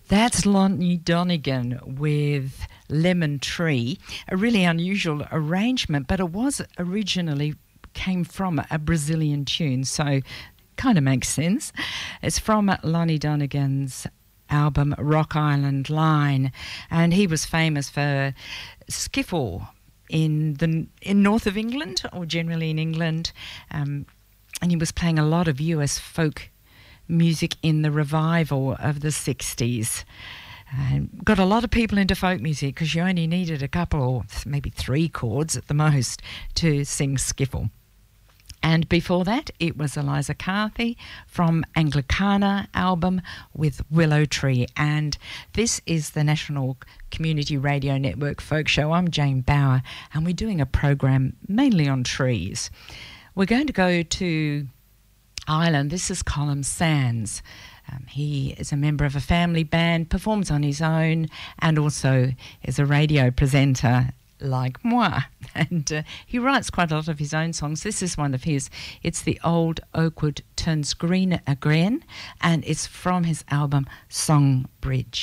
That's Lonnie Donegan with Lemon Tree, a really unusual arrangement, but it was originally came from a Brazilian tune, so kind of makes sense. It's from Lonnie Donegan's album Rock Island Line, and he was famous for skiffle in north of England, or generally in England, and he was playing a lot of US folk music in the revival of the 60s. Got a lot of people into folk music because you only needed a couple or maybe 3 chords at the most to sing skiffle. And before that, it was Eliza Carthy from Anglicana album with Willow Tree. And this is the National Community Radio Network Folk Show. I'm Jane Bauer, and we're doing a program mainly on trees. We're going to go to Ireland. This is Colm Sands. He is a member of a family band, performs on his own, and also is a radio presenter like moi. And he writes quite a lot of his own songs. This is one of his. It's The Old Oakwood Turns Green Again, and it's from his album Song Bridge.